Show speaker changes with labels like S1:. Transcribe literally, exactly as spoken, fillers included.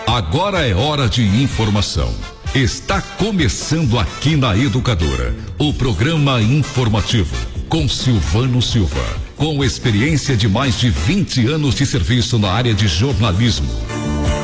S1: Agora é hora de informação. Está começando aqui na Educadora, o programa informativo com Silvano Silva, com experiência de mais de vinte anos de serviço na área de jornalismo,